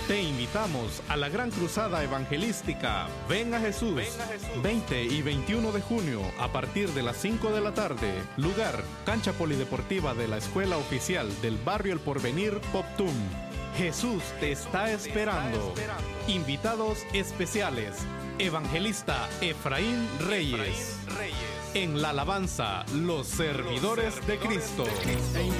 Te invitamos a la Gran Cruzada Evangelística Ven a Jesús, 20 y 21 de junio a partir de las 5 de la tarde. Lugar, cancha polideportiva de la Escuela Oficial del Barrio El Porvenir, Poptum. Jesús te está esperando. Invitados especiales, Evangelista Efraín Reyes. En la alabanza, los servidores de Cristo.